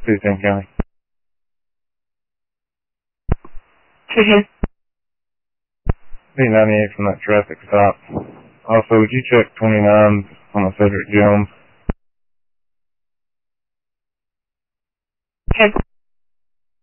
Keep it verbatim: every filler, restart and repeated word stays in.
San County. Chicken. B ninety-eight from that traffic stop. Also, would you check twenty-nine on the Cedric Jones?